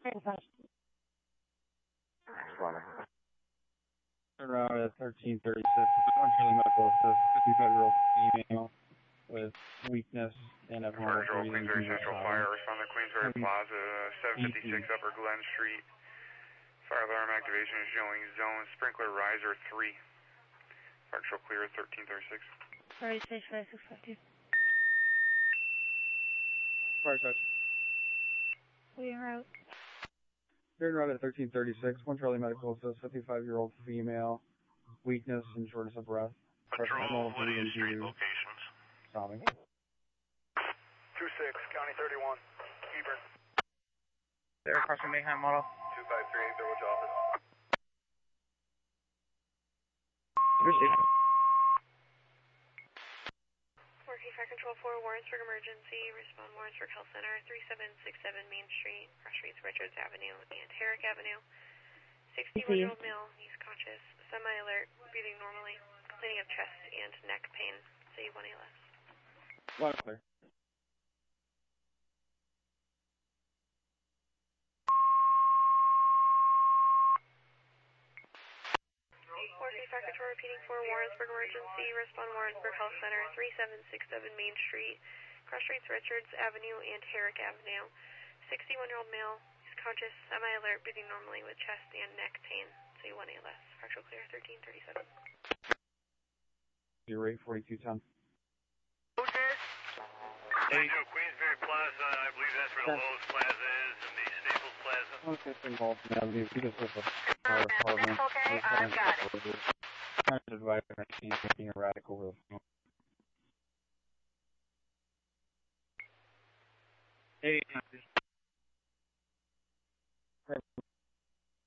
Turn around at 1336. One Charlie Medical says 55-year-old female with weakness and abnormal breathing. Queensbury Central Fire, respond to Queensbury Plaza, 756 Upper Glen Street. Fire alarm activation is showing zone sprinkler riser 3. Fire control clear at 1336. Fire station 5652. Fire touch. Clear route. Turn around at 1336. One Charlie Medical says 55-year-old female, weakness and shortness of breath. Control, Lydia Street locations. Stopping. 26, County 31, Hebron. There, across from Mayhem model. 2538, Village Office. Received. Working Fire Control 4, Warrensburg Emergency, respond Warrensburg Health Center, 3767 Main Street, Cross Streets, Richards Avenue, and Herrick Avenue. 61-year-old male, he's conscious, semi-alert, breathing normally, complaining of chest and neck pain, say 1 ALS. Loud clear. Working Fire Control repeating for Warrensburg Emergency, respond Warrensburg Health Center, 3767 Main Street, Cross Streets, Richards Avenue, and Herrick Avenue. 61-year-old male, he's conscious, semi-alert, breathing normally with chest and neck pain, say 1 ALS. Fractional clear, 1337. Your rate 4210. Hey, Queensbury Plaza, I believe that's where the Lowe's Plaza is, and the Staples Plaza. Okay, involved in Avenue. You just with the fire department. Okay, I've got it. Trying to advise she's being erratic over the phone. Hey,